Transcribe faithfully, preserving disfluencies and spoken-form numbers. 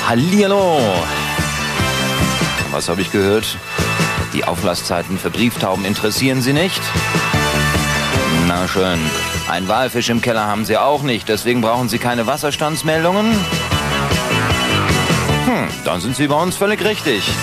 Hallihallo. Was habe ich gehört? Die Auflasszeiten für Brieftauben interessieren Sie nicht? Na schön. Ein Walfisch im Keller haben Sie auch nicht, deswegen brauchen Sie keine Wasserstandsmeldungen? Hm, dann sind Sie bei uns völlig richtig.